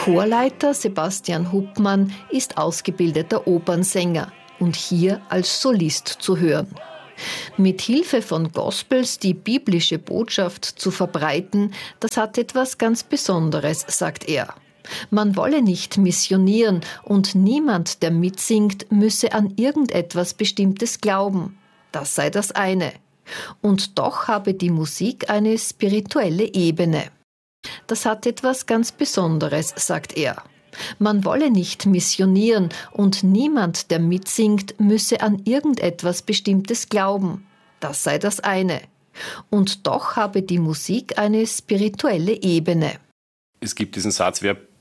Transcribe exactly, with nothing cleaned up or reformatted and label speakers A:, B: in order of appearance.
A: Chorleiter Sebastian Huppmann ist ausgebildeter Opernsänger und hier als Solist zu hören. Mit Hilfe von Gospels die biblische Botschaft zu verbreiten, das hat etwas ganz Besonderes, sagt er. Man wolle nicht missionieren und niemand, der mitsingt, müsse an irgendetwas Bestimmtes glauben. Das sei das eine. Und doch habe die Musik eine spirituelle Ebene. Das hat etwas ganz Besonderes, sagt er. Man wolle nicht missionieren und niemand, der mitsingt, müsse an irgendetwas Bestimmtes glauben. Das sei das eine. Und doch habe die Musik eine spirituelle Ebene.
B: Es gibt diesen Satz, wer